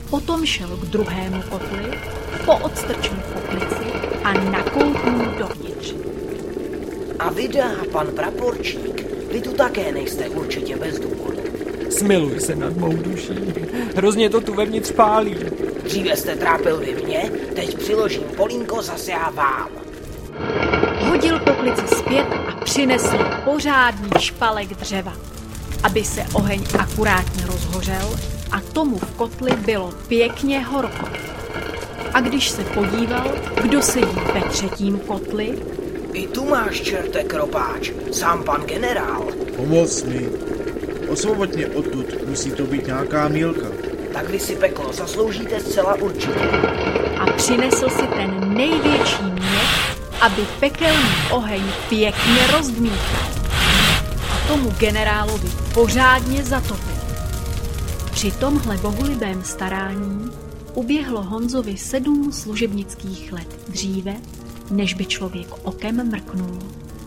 Potom šel k druhému kotli, poodstrčil poklici a nakouknul dovnitř. A vydá, pan praporčík, vy tu také nejste určitě bez důvodu. Smiluj se nad mou duší. Hrozně to tu vevnitř pálí. Dříve jste trápil vy mě, teď přiložím polínko zase já vám. Hodil poklici zpět a přinesl pořádný špalek dřeva, aby se oheň akurátně rozhořel a tomu v kotli bylo pěkně horko. A když se podíval, kdo sedí ve třetím kotli... I tu máš, čerte kropáč, sám pan generál. Pomoc mi. Osvoboď mě odtud, musí to být nějaká mílka. Tak vy si peklo zasloužíte zcela určitě. A přinesl si ten největší měch, aby pekelný oheň pěkně rozdmíchal. A tomu generálovi pořádně zatopil. Při tomhle bohulibém starání uběhlo Honzovi 7 služebnických let dříve, než by člověk okem mrknul.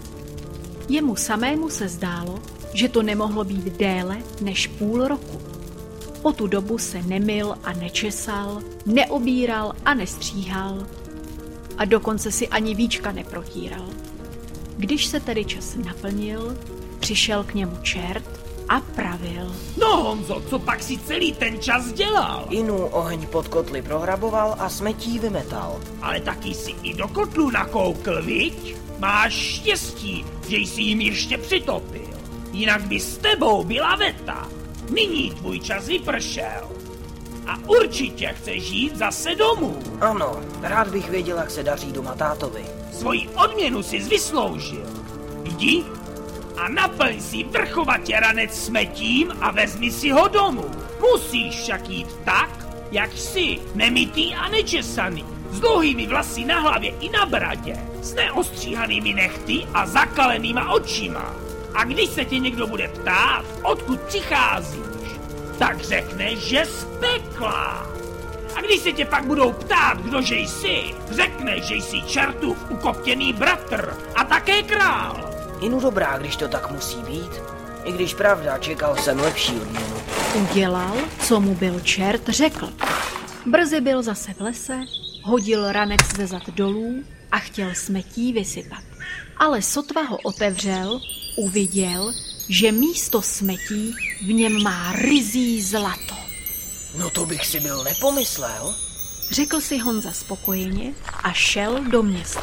Jemu samému se zdálo, že to nemohlo být déle než půl roku. Po tu dobu se nemyl a nečesal, neobíral a nestříhal a dokonce si ani víčka neprotíral. Když se tedy čas naplnil, přišel k němu čert a pravil. No Honzo, co pak si celý ten čas dělal? Inu oheň pod kotli prohraboval a smetí vymetal. Ale taky si i do kotlu nakoukl, viď? Máš štěstí, že jsi jim ještě přitopil. Jinak by s tebou byla veta. Nyní tvůj čas vypršel. A určitě chceš jít zase domů. Ano, rád bych věděl, jak se daří doma tátovi. Svoji odměnu jsi vysloužil. Jdi a naplň si vrchovatě ranec smetím a vezmi si ho domů. Musíš však jít tak, jak jsi, nemytý a nečesaný, s dlouhými vlasy na hlavě i na bradě, s neostříhanými nehty a zakalenýma očima. A když se tě někdo bude ptát, odkud přicházíš, tak řekneš, že z pekla. A když se tě pak budou ptát, kdože jsi, řekneš, že jsi čertův ukoptěný bratr a také král. Inu dobrá, když to tak musí být. I když pravda, čekal jsem lepší odměnu. Udělal, co mu byl čert řekl. Brzy byl zase v lese, hodil ranec ze zad dolů a chtěl smetí vysypat. Ale sotva ho otevřel, uviděl, že místo smetí v něm má ryzí zlato. No to bych si byl nepomyslel. Řekl si Honza spokojeně a šel do města.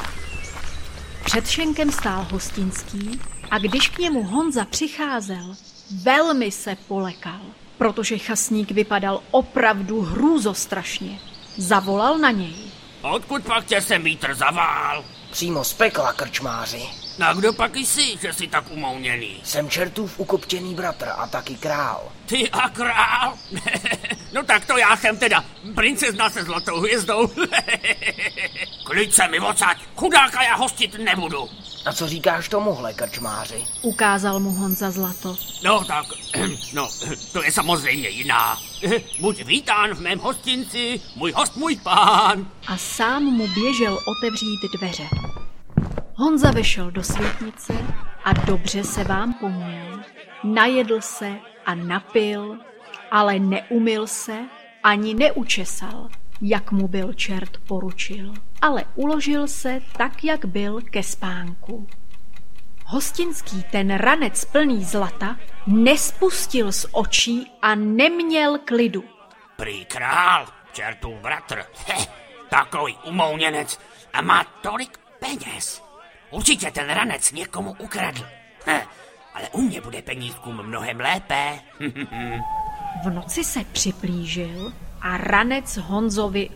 Před šenkem stál hostinský a když k němu Honza přicházel, velmi se polekal, protože chasník vypadal opravdu hrůzostrašně. Zavolal na něj. Odkud pak tě sem vítr zavál? Přímo z pekla, krčmáři. A kdo pak jsi, že jsi tak umouněný? Jsem čertův ukoptěný bratr a taky král. Ty a král? No tak to já jsem teda princezna se zlatou hvězdou. Klid se mi odsaď, chudáka já hostit nebudu. A co říkáš tomuhle, krčmáři? Ukázal mu Honza zlato. No tak, no, to je samozřejmě jiná. Buď vítán v mém hostinci, můj host, můj pán. A sám mu běžel otevřít dveře. Honza vešel do světnice a dobře se vám poměl. Najedl se a napil, ale neumyl se ani neučesal, jak mu byl čert poručil, ale uložil se tak, jak byl ke spánku. Hostinský ten ranec plný zlata nespustil z očí a neměl klidu. Prý král, čertův bratr, takový umouněnec a má tolik peněz. Určitě ten ranec někomu ukradl. Ale u mě bude penízkům mnohem lépe. V noci se připlížil a ranec Honzovi